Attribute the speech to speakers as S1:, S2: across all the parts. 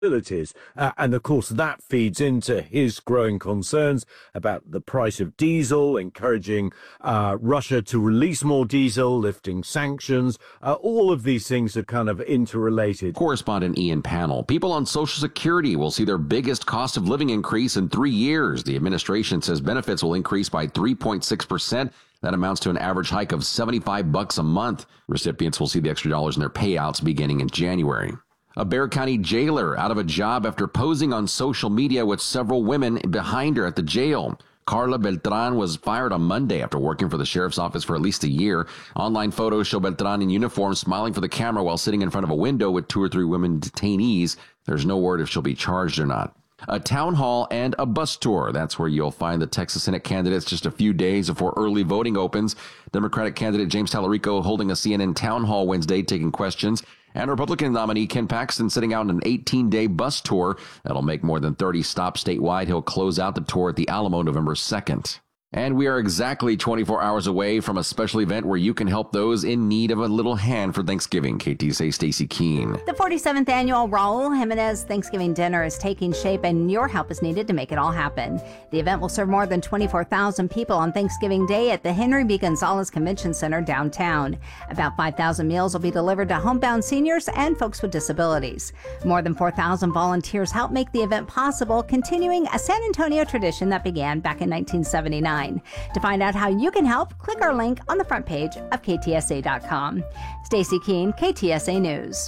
S1: And of course, that feeds into his growing concerns about the price of diesel, encouraging Russia to release more diesel, lifting sanctions. All of these things are kind of interrelated.
S2: Correspondent Ian Pannell. People on Social Security will see their biggest cost of living increase in 3 years. The administration says benefits will increase by 3.6%. That amounts to an average hike of $75 a month. Recipients will see the extra dollars in their payouts beginning in January. A Bexar County jailer out of a job after posing on social media with several women behind her at the jail. Carla Beltran was fired on Monday after working for the sheriff's office for at least a year. Online photos show Beltran in uniform smiling for the camera while sitting in front of a window with 2 or 3 women detainees. There's no word if she'll be charged or not. A town hall and a bus tour. That's where you'll find the Texas Senate candidates just a few days before early voting opens. Democratic candidate James Tallarico holding a CNN town hall Wednesday taking questions. And Republican nominee Ken Paxton sitting out an 18-day bus tour that'll make more than 30 stops statewide. He'll close out the tour at the Alamo November 2nd. And we are exactly 24 hours away from a special event where you can help those in need of a little hand for Thanksgiving. KTSA Stacey Keene.
S3: The 47th annual Raul Jimenez Thanksgiving Dinner is taking shape, and your help is needed to make it all happen. The event will serve more than 24,000 people on Thanksgiving Day at the Henry B. Gonzalez Convention Center downtown. About 5,000 meals will be delivered to homebound seniors and folks with disabilities. More than 4,000 volunteers help make the event possible, continuing a San Antonio tradition that began back in 1979. To find out how you can help, click our link on the front page of KTSA.com. Stacey Keene, KTSA News.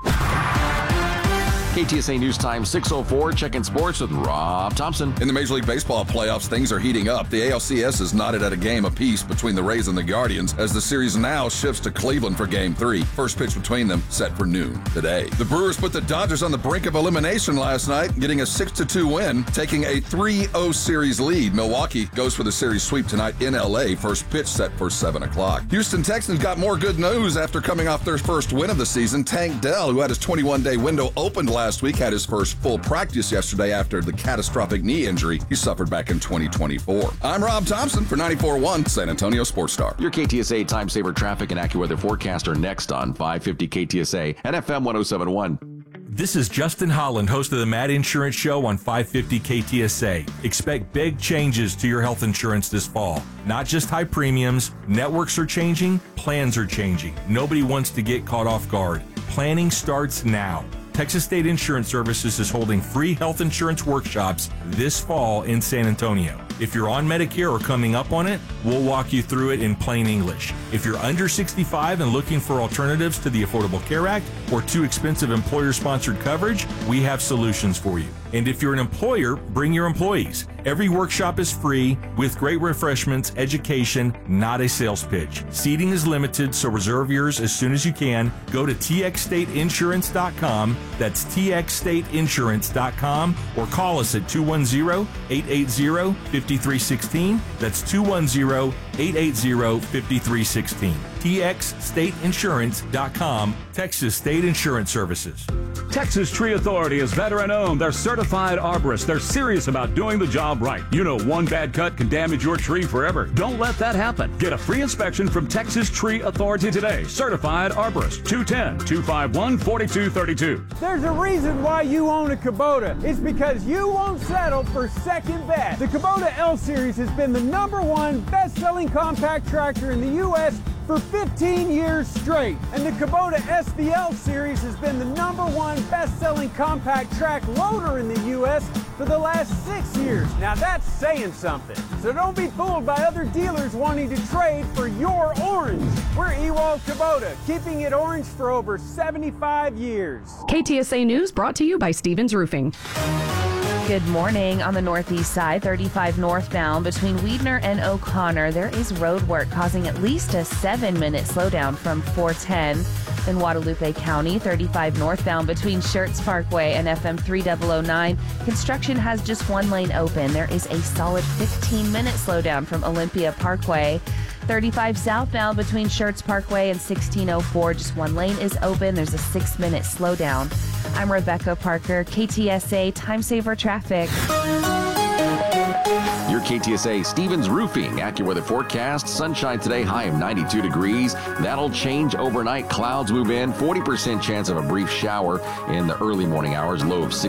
S2: KTSA News Time 6:04, checking sports with Rob Thompson.
S4: In the Major League Baseball playoffs, things are heating up. The ALCS is knotted at a game apiece between the Rays and the Guardians as the series now shifts to Cleveland for Game 3. First pitch between them set for noon today. The Brewers put the Dodgers on the brink of elimination last night, getting a 6-2 win, taking a 3-0 series lead. Milwaukee goes for the series sweep tonight in LA. First pitch set for 7 o'clock. Houston Texans got more good news after coming off their first win of the season. Tank Dell, who had his 21-day window opened last week, had his first full practice yesterday after the catastrophic knee injury he suffered back in 2024. I'm Rob Thompson for 94.1 San Antonio Sports Star.
S2: Your KTSA Time Saver traffic and AccuWeather forecast are next on 550 KTSA and FM 107.1.
S5: This is Justin Holland, host of the Mad Insurance Show on 550 KTSA. Expect big changes to your health insurance this fall. Not just high premiums, networks are changing, plans are changing. Nobody wants to get caught off guard. Planning starts now. Texas State Insurance Services is holding free health insurance workshops this fall in San Antonio. If you're on Medicare or coming up on it, we'll walk you through it in plain English. If you're under 65 and looking for alternatives to the Affordable Care Act or too expensive employer-sponsored coverage, we have solutions for you. And if you're an employer, bring your employees. Every workshop is free with great refreshments, education, not a sales pitch. Seating is limited, so reserve yours as soon as you can. Go to txstateinsurance.com. That's txstateinsurance.com, or call us at 210-880-5316. That's 210-880-5316. txstateinsurance.com, Texas State Insurance Services.
S6: Texas Tree Authority is veteran-owned. They're certified arborists. They're serious about doing the job right. You know, one bad cut can damage your tree forever. Don't let that happen. Get a free inspection from Texas Tree Authority today. Certified arborist, 210-251-4232.
S7: There's a reason why you own a Kubota. It's because you won't settle for second best. The Kubota L-Series has been the #1 best-selling compact tractor in the U.S. for 15 years straight. And the Kubota SVL Series has been the #1 best-selling compact track loader in the U.S. for the last 6 years. Now that's saying something. So don't be fooled by other dealers wanting to trade for your orange. We're Ewald Kubota, keeping it orange for over 75 years.
S8: KTSA News brought to you by Stevens Roofing.
S9: Good morning. On the northeast side, 35 northbound between Weidner and O'Connor, there is road work causing at least a 7-minute slowdown from 410. In Guadalupe County, 35 northbound between Schertz Parkway and FM 3009, construction has just one lane open. There is a solid 15-minute slowdown from Olympia Parkway. 35 southbound between Schertz Parkway and 1604, just one lane is open. There's a 6-minute slowdown. I'm Rebecca Parker, KTSA Time Saver Traffic.
S2: Your KTSA Stevens Roofing AccuWeather forecast. Sunshine today, high of 92 degrees. That'll change overnight. Clouds move in. 40% chance of a brief shower in the early morning hours. Low of 60.